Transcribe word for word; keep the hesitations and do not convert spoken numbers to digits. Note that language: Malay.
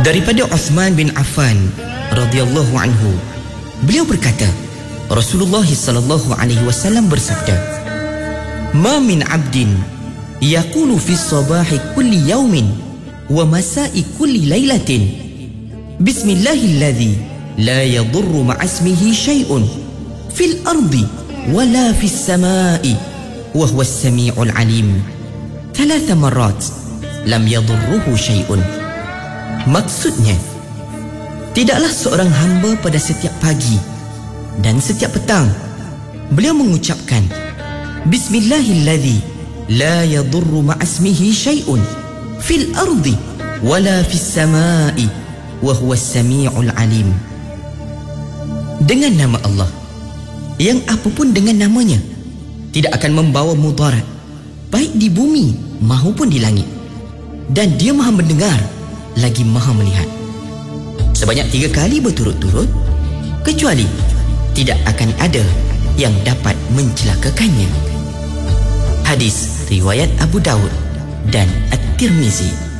Daripada Uthman bin Affan radhiyallahu anhu, beliau berkata, Rasulullah sallallahu alaihi wasallam bersabda, "Ma min 'abdin yaqulu fi sabahi kulli yawmin wa masa'i kulli lailatin bismillahilladzi la yadurru ma'asmihi syai'un fil ardi wala fis sama'i wa huwas sami'ul 'alim thalatha marrat lam yadurruhu syai'un." Maksudnya, tidaklah seorang hamba pada setiap pagi dan setiap petang beliau mengucapkan Bismillahilladzi la yadurru ma'asmihi syai'un fil ardi wala fis sama'i wa huwas sami'ul 'alim. Dengan nama Allah yang apapun dengan namanya tidak akan membawa mudarat baik di bumi maupun di langit, dan Dia Maha mendengar lagi Maha melihat. Sebanyak tiga kali berturut-turut, kecuali tidak akan ada yang dapat mencelakakannya. Hadis riwayat Abu Daud dan At-Tirmizi.